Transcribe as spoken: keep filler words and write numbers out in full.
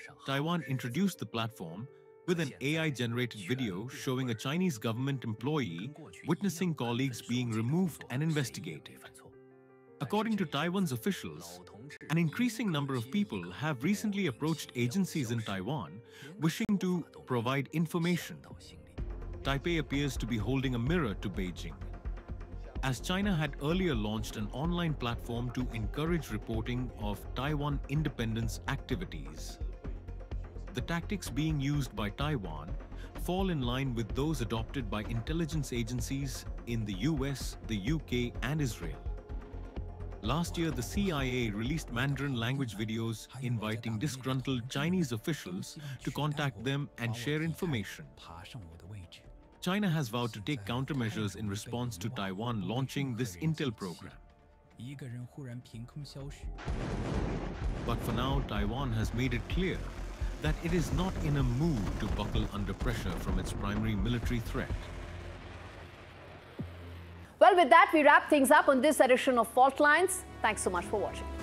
Taiwan introduced the platform with an A I-generated video showing a Chinese government employee witnessing colleagues being removed and investigated. According to Taiwan's officials, an increasing number of people have recently approached agencies in Taiwan wishing to provide information. Taipei appears to be holding a mirror to Beijing, as China had earlier launched an online platform to encourage reporting of Taiwan independence activities. The tactics being used by Taiwan fall in line with those adopted by intelligence agencies in the U S, the U K, and Israel. Last year, the C I A released Mandarin language videos inviting disgruntled Chinese officials to contact them and share information. China has vowed to take countermeasures in response to Taiwan launching this intel program. But for now, Taiwan has made it clear that it is not in a mood to buckle under pressure from its primary military threat. Well, with that, we wrap things up on this edition of Fault Lines. Thanks so much for watching.